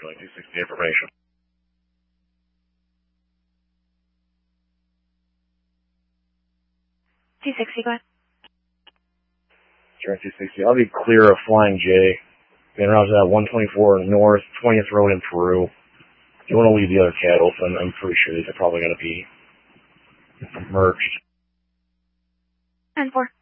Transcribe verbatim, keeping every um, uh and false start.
showing two sixty information. two sixty, go ahead. Sure, two sixty. I'll be clear of Flying J. Being around that one twenty-four North, twentieth Road in Peru. You want to leave the other cattle, so I'm, I'm pretty sure these are probably going to be merged. ten four.